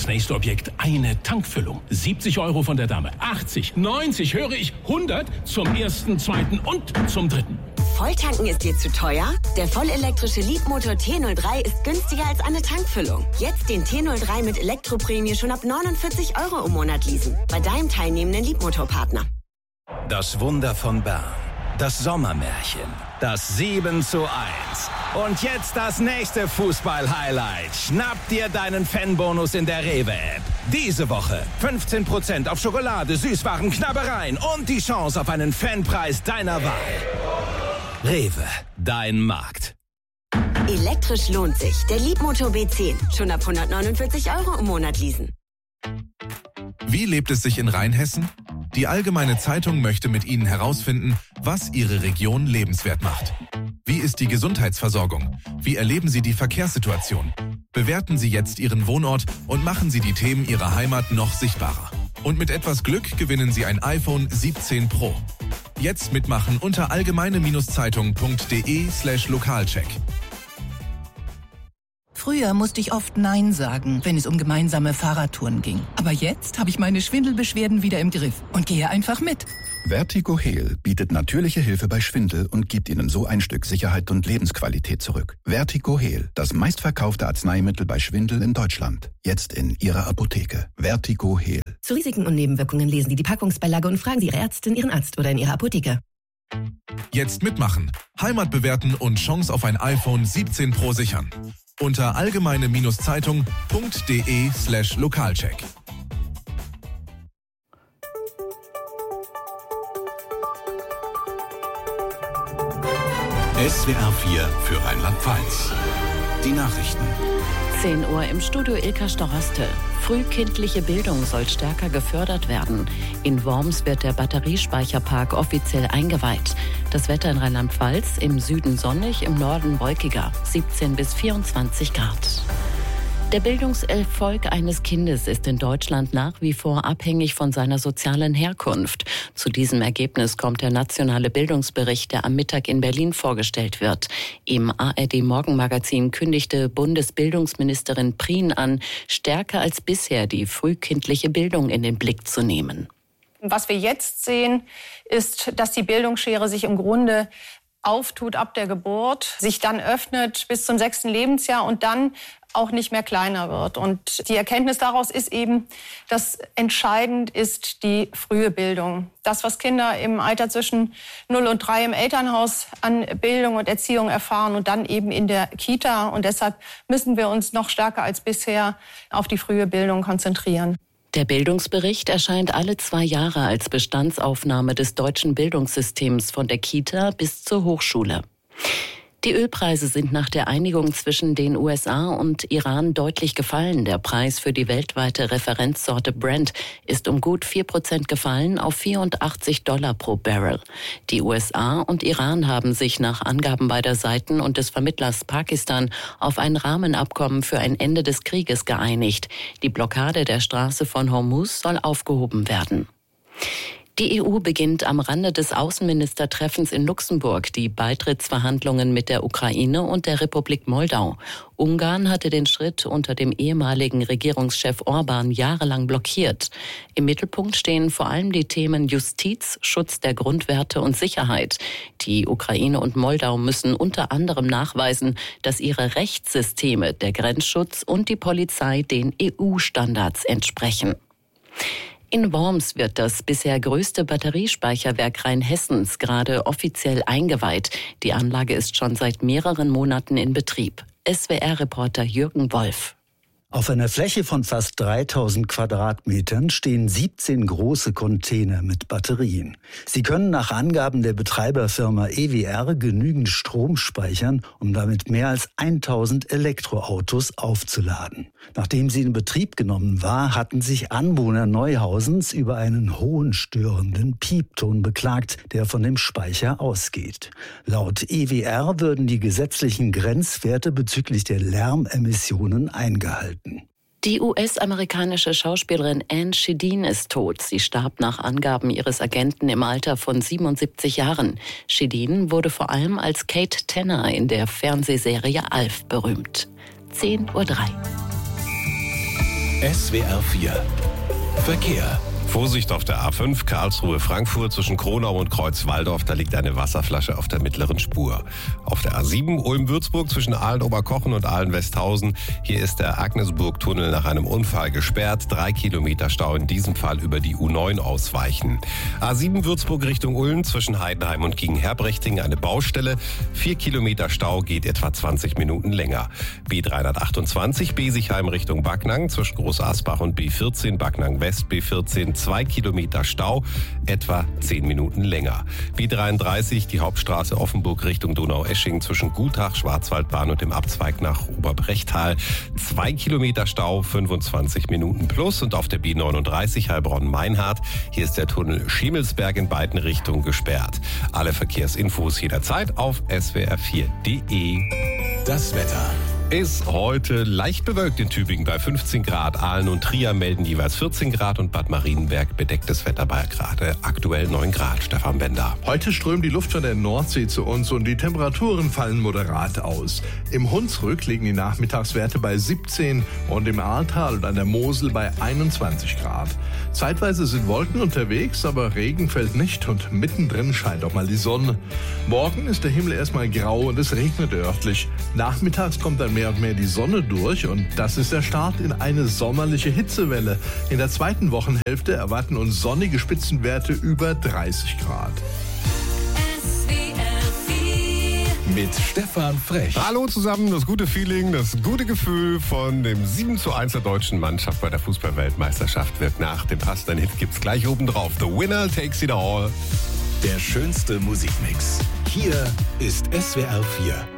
Das nächste Objekt, eine Tankfüllung. 70 € von der Dame, 80, 90, höre ich, 100 zum ersten, zweiten und zum dritten. Volltanken ist dir zu teuer? Der vollelektrische Leapmotor T03 ist günstiger als eine Tankfüllung. Jetzt den T03 mit Elektroprämie schon ab 49 € im Monat leasen. Bei deinem teilnehmenden Leapmotor-Partner. Das Wunder von Bern. Das Sommermärchen. Das 7:1. Und jetzt das nächste Fußball-Highlight. Schnapp dir deinen Fanbonus in der Rewe-App. Diese Woche 15% auf Schokolade, Süßwaren, Knabbereien und die Chance auf einen Fanpreis deiner Wahl. Rewe, dein Markt. Elektrisch lohnt sich. Der Leapmotor B10. Schon ab 149 € im Monat leasen. Wie lebt es sich in Rheinhessen? Die Allgemeine Zeitung möchte mit Ihnen herausfinden, was Ihre Region lebenswert macht. Wie ist die Gesundheitsversorgung? Wie erleben Sie die Verkehrssituation? Bewerten Sie jetzt Ihren Wohnort und machen Sie die Themen Ihrer Heimat noch sichtbarer. Und mit etwas Glück gewinnen Sie ein iPhone 17 Pro. Jetzt mitmachen unter allgemeine-zeitung.de/Lokalcheck. Früher musste ich oft Nein sagen, wenn es um gemeinsame Fahrradtouren ging. Aber jetzt habe ich meine Schwindelbeschwerden wieder im Griff und gehe einfach mit. Vertigo Heal bietet natürliche Hilfe bei Schwindel und gibt Ihnen so ein Stück Sicherheit und Lebensqualität zurück. Vertigo Heal, das meistverkaufte Arzneimittel bei Schwindel in Deutschland. Jetzt in Ihrer Apotheke. Vertigo Heal. Zu Risiken und Nebenwirkungen lesen Sie die Packungsbeilage und fragen Sie Ihre Ärztin, Ihren Arzt oder in Ihrer Apotheke. Jetzt mitmachen, Heimat bewerten und Chance auf ein iPhone 17 Pro sichern. Unter allgemeine-zeitung.de/Lokalcheck. SWR 4 für Rheinland-Pfalz. Die Nachrichten. 10 Uhr im Studio Ilka Storaste. Frühkindliche Bildung soll stärker gefördert werden. In Worms wird der Batteriespeicherpark offiziell eingeweiht. Das Wetter in Rheinland-Pfalz, im Süden sonnig, im Norden wolkiger, 17 bis 24 Grad. Der Bildungserfolg eines Kindes ist in Deutschland nach wie vor abhängig von seiner sozialen Herkunft. Zu diesem Ergebnis kommt der nationale Bildungsbericht, der am Mittag in Berlin vorgestellt wird. Im ARD-Morgenmagazin kündigte Bundesbildungsministerin Prien an, stärker als bisher die frühkindliche Bildung in den Blick zu nehmen. Was wir jetzt sehen, ist, dass die Bildungsschere sich im Grunde auftut ab der Geburt, sich dann öffnet bis zum 6. Lebensjahr und dann auch nicht mehr kleiner wird. Und die Erkenntnis daraus ist eben, dass entscheidend ist die frühe Bildung. Das, was Kinder im Alter zwischen 0 und 3 im Elternhaus an Bildung und Erziehung erfahren und dann eben in der Kita. Und deshalb müssen wir uns noch stärker als bisher auf die frühe Bildung konzentrieren. Der Bildungsbericht erscheint alle 2 Jahre als Bestandsaufnahme des deutschen Bildungssystems von der Kita bis zur Hochschule. Die Ölpreise sind nach der Einigung zwischen den USA und Iran deutlich gefallen. Der Preis für die weltweite Referenzsorte Brent ist um gut 4% gefallen auf $84 pro Barrel. Die USA und Iran haben sich nach Angaben beider Seiten und des Vermittlers Pakistan auf ein Rahmenabkommen für ein Ende des Krieges geeinigt. Die Blockade der Straße von Hormuz soll aufgehoben werden. Die EU beginnt am Rande des Außenministertreffens in Luxemburg die Beitrittsverhandlungen mit der Ukraine und der Republik Moldau. Ungarn hatte den Schritt unter dem ehemaligen Regierungschef Orban jahrelang blockiert. Im Mittelpunkt stehen vor allem die Themen Justiz, Schutz der Grundwerte und Sicherheit. Die Ukraine und Moldau müssen unter anderem nachweisen, dass ihre Rechtssysteme, der Grenzschutz und die Polizei den EU-Standards entsprechen. In Worms wird das bisher größte Batteriespeicherwerk Rheinhessens gerade offiziell eingeweiht. Die Anlage ist schon seit mehreren Monaten in Betrieb. SWR-Reporter Jürgen Wolf. Auf einer Fläche von fast 3000 Quadratmetern stehen 17 große Container mit Batterien. Sie können nach Angaben der Betreiberfirma EWR genügend Strom speichern, um damit mehr als 1000 Elektroautos aufzuladen. Nachdem sie in Betrieb genommen war, hatten sich Anwohner Neuhausens über einen hohen störenden Piepton beklagt, der von dem Speicher ausgeht. Laut EWR würden die gesetzlichen Grenzwerte bezüglich der Lärmemissionen eingehalten. Die US-amerikanische Schauspielerin Anne Shedin ist tot. Sie starb nach Angaben ihres Agenten im Alter von 77 Jahren. Shedin wurde vor allem als Kate Tanner in der Fernsehserie Alf berühmt. 10:03 Uhr. SWR 4 Verkehr. Vorsicht auf der A5 Karlsruhe-Frankfurt zwischen Kronau und Kreuzwaldorf, da liegt eine Wasserflasche auf der mittleren Spur. Auf der A7 Ulm-Würzburg zwischen Aalen-Oberkochen und Aalen-Westhausen, hier ist der Agnesburg-Tunnel nach einem Unfall gesperrt. 3 Kilometer Stau, in diesem Fall über die U9 ausweichen. A7 Würzburg Richtung Ulm zwischen Heidenheim und Gingen-Herbrechting eine Baustelle. 4 Kilometer Stau, geht etwa 20 Minuten länger. B328 Besigheim Richtung Backnang zwischen Großasbach und B14 Backnang West B14 2 Kilometer Stau, etwa 10 Minuten länger. B33, die Hauptstraße Offenburg Richtung Donaueschingen zwischen Gutach, Schwarzwaldbahn und dem Abzweig nach Oberbrechtal. 2 Kilometer Stau, 25 Minuten plus. Und auf der B39 Heilbronn-Meinhardt, hier ist der Tunnel Schemelsberg in beiden Richtungen gesperrt. Alle Verkehrsinfos jederzeit auf swr4.de. Das Wetter. Ist heute leicht bewölkt in Tübingen bei 15 Grad. Aalen und Trier melden jeweils 14 Grad und Bad Marienberg bedecktes Wetter bei gerade aktuell 9 Grad. Stefan Bender. Heute strömt die Luft von der Nordsee zu uns und die Temperaturen fallen moderat aus. Im Hunsrück liegen die Nachmittagswerte bei 17 und im Ahrtal und an der Mosel bei 21 Grad. Zeitweise sind Wolken unterwegs, aber Regen fällt nicht und mittendrin scheint auch mal die Sonne. Morgen ist der Himmel erstmal grau und es regnet örtlich. Nachmittags kommt dann mehr und mehr die Sonne durch und das ist der Start in eine sommerliche Hitzewelle. In der zweiten Wochenhälfte erwarten uns sonnige Spitzenwerte über 30 Grad. Mit Stefan Frech. Hallo zusammen, das gute Feeling, das gute Gefühl von dem 7:1 der deutschen Mannschaft bei der Fußball-Weltmeisterschaft wird nach dem passenden Hit gibt's gleich oben drauf. The winner takes it all. Der schönste Musikmix. Hier ist SWR 4.